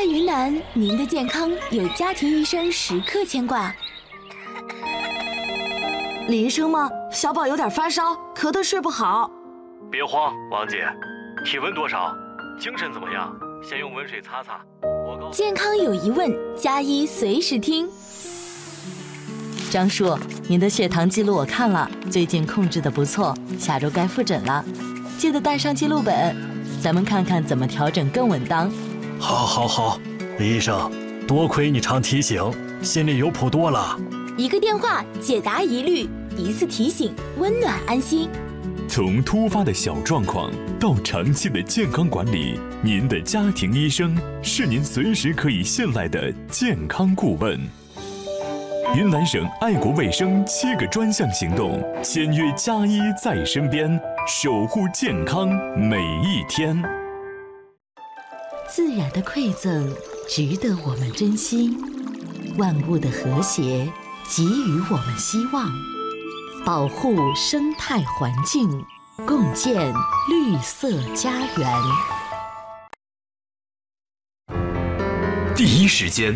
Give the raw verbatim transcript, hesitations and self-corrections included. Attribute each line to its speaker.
Speaker 1: 在云南，您的健康有家庭医生时刻牵挂。
Speaker 2: 李医生吗？小宝有点发烧，咳得睡不好。
Speaker 3: 别慌，王姐，体温多少？精神怎么样？先用温水擦擦。我告
Speaker 1: 健康有疑问，加医随时听。
Speaker 2: 张叔，您的血糖记录我看了，最近控制得不错，下周该复诊了，记得带上记录本，咱们看看怎么调整更稳当。
Speaker 3: 好，好，好，李医生，多亏你常提醒，心里有谱多了。
Speaker 1: 一个电话解答疑虑，一次提醒温暖安心。
Speaker 4: 从突发的小状况到长期的健康管理，您的家庭医生是您随时可以信赖的健康顾问。云南省爱国卫生七个专项行动，签约加医在身边，守护健康每一天。
Speaker 2: 自然的馈赠值得我们珍惜，万物的和谐给予我们希望，保护生态环境，共建绿色家园。
Speaker 5: 第一时间